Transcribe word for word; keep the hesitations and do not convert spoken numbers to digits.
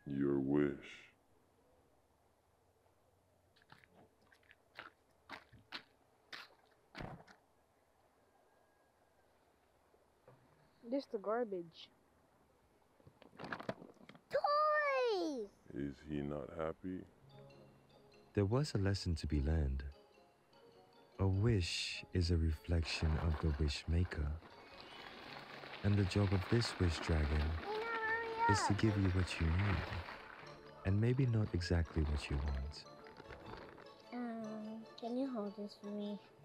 Your wish. This the garbage. Toys! Is he not happy? There was a lesson to be learned. A wish is a reflection of the wish maker. And the job of this wish dragon is to give you what you need, and maybe not exactly what you want. Um, can you hold this for me?